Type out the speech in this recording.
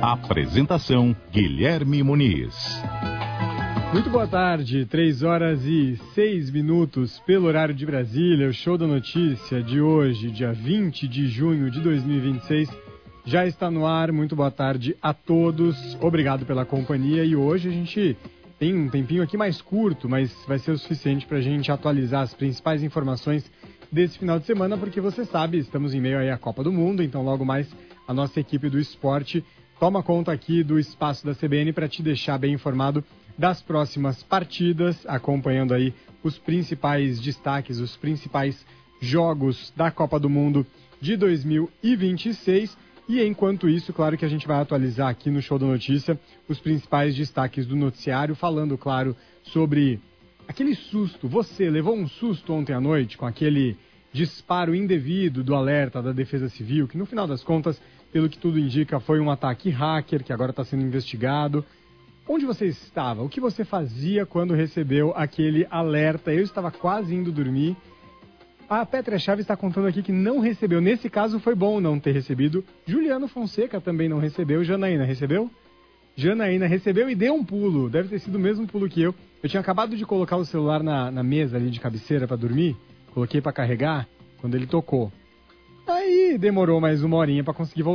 Apresentação Guilherme Muniz. Muito boa tarde, 3h06 pelo horário de Brasília. O Show da Notícia de hoje, dia 20 de junho de 2026, já está no ar. Muito boa tarde a todos, obrigado pela companhia. E hoje a gente tem um tempinho aqui mais curto, mas vai ser o suficiente para a gente atualizar as principais informações desse final de semana, porque você sabe, estamos em meio aí à Copa do Mundo, então logo mais a nossa equipe do esporte toma conta aqui do espaço da CBN para te deixar bem informado das próximas partidas, acompanhando aí os principais destaques, os principais jogos da Copa do Mundo de 2026. E enquanto isso, claro que a gente vai atualizar aqui no Show da Notícia os principais destaques do noticiário, falando, claro, sobre aquele susto. Você levou um susto ontem à noite com aquele disparo indevido do alerta da Defesa Civil, que no final das contas, pelo que tudo indica, foi um ataque hacker que agora está sendo investigado. Onde você estava? O que você fazia quando recebeu aquele alerta? Eu estava quase indo dormir. A Petra Chaves está contando aqui que não recebeu. Nesse caso foi bom não ter recebido. Juliano Fonseca também não recebeu. Janaína recebeu? Janaína recebeu e deu um pulo. Deve ter sido o mesmo pulo que eu. Eu tinha acabado de colocar o celular na mesa ali de cabeceira para dormir. Coloquei para carregar quando ele tocou. Aí demorou mais uma horinha para conseguir voltar.